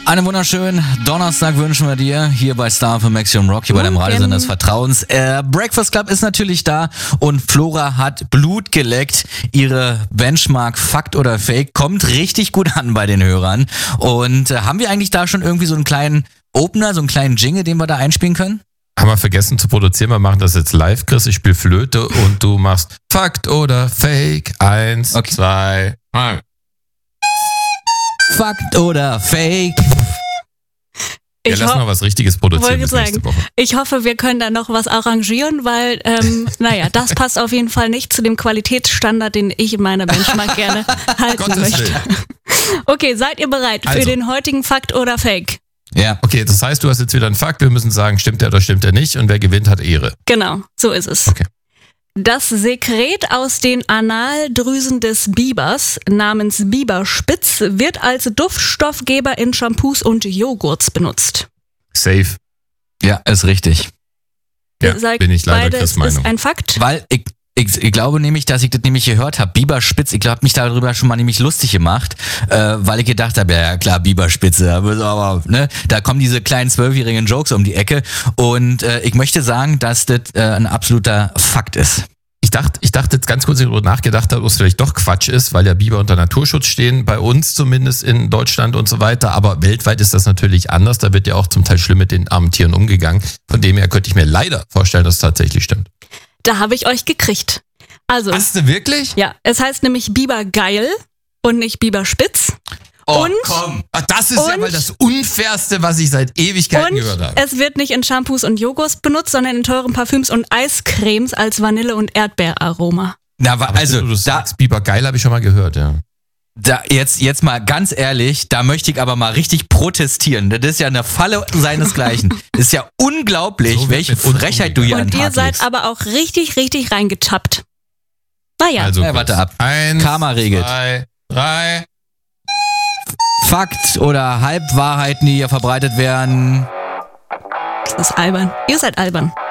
Einen wunderschönen Donnerstag wünschen wir dir hier bei Star für Maximum Rock, hier bei deinem Radiosender des Vertrauens. Breakfast Club ist natürlich da und Flora hat Blut geleckt. Ihre Benchmark Fakt oder Fake kommt richtig gut an bei den Hörern. Und haben wir eigentlich da schon irgendwie so einen kleinen Opener, so einen kleinen Jingle, den wir da einspielen können? Haben wir vergessen zu produzieren. Wir machen das jetzt live, Chris. Ich spiele Flöte und du machst Fakt oder Fake. 1, 2, 3. Fakt oder Fake? Ja, lass mal was Richtiges produzieren bis nächste Woche. Ich hoffe, wir können da noch was arrangieren, weil, das passt auf jeden Fall nicht zu dem Qualitätsstandard, den ich in meiner Benchmark gerne halten möchte. Okay, seid ihr bereit für den heutigen Fakt oder Fake? Ja. Okay, das heißt, du hast jetzt wieder einen Fakt. Wir müssen sagen, stimmt der oder stimmt der nicht? Und wer gewinnt, hat Ehre. Genau, so ist es. Okay. Das Sekret aus den Analdrüsen des Bibers namens Biberspitz wird als Duftstoffgeber in Shampoos und Joghurts benutzt. Safe. Ja, ist richtig. Ja, bin ich leider Chris' Meinung. Ist ein Fakt. Weil ich glaube nämlich, dass ich das nämlich gehört habe. Biberspitz, ich habe mich darüber schon mal nämlich lustig gemacht, weil ich gedacht habe, ja klar, Biberspitze, aber ne, da kommen diese kleinen 12-jährigen Jokes um die Ecke und ich möchte sagen, dass das ein absoluter Fakt ist. Ich dachte jetzt ganz kurz darüber nachgedacht habe, ob es vielleicht doch Quatsch ist, weil ja Biber unter Naturschutz stehen, bei uns zumindest in Deutschland und so weiter, aber weltweit ist das natürlich anders, da wird ja auch zum Teil schlimm mit den armen Tieren umgegangen. Von dem her könnte ich mir leider vorstellen, dass es tatsächlich stimmt. Da habe ich euch gekriegt. Also, hast du wirklich? Ja, es heißt nämlich Bibergeil und nicht Biberspitz. Oh, und, komm. Das ist ja mal das Unfairste, was ich seit Ewigkeiten gehört habe. Es wird nicht in Shampoos und Joghurts benutzt, sondern in teuren Parfüms und Eiscremes als Vanille- und Erdbeeraroma. Na, also du sagst, Bibergeil habe ich schon mal gehört, ja. Da, jetzt mal ganz ehrlich, da möchte ich aber mal richtig protestieren. Das ist ja eine Falle seinesgleichen. Das ist ja unglaublich, so welche Frechheit du hier an den Tag legst. Und ihr seid aber auch richtig, richtig reingetappt. Naja. Also, warte ab. 1, Karma regelt. 2, 3. Fakt oder Halbwahrheiten, die hier verbreitet werden. Das ist albern. Ihr seid albern.